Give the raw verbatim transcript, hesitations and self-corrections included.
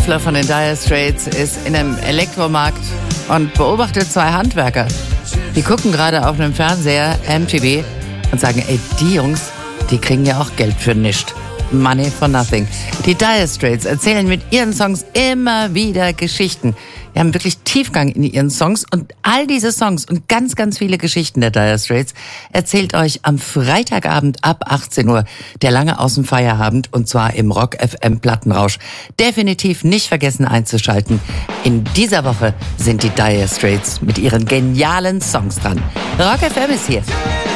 Knüffler von den Dire Straits ist in einem Elektromarkt und beobachtet zwei Handwerker. Die gucken gerade auf einem Fernseher, M T V, und sagen, ey, die Jungs, die kriegen ja auch Geld für nichts. Money for nothing. Die Dire Straits erzählen mit ihren Songs immer wieder Geschichten. Die haben wirklich Tiefgang in ihren Songs und all diese Songs und ganz, ganz viele Geschichten der Dire Straits erzählt euch am Freitagabend ab achtzehn Uhr der lange Außenfeierabend und zwar im Rock F M Plattenrausch. Definitiv nicht vergessen einzuschalten. In dieser Woche sind die Dire Straits mit ihren genialen Songs dran. Rock F M ist hier.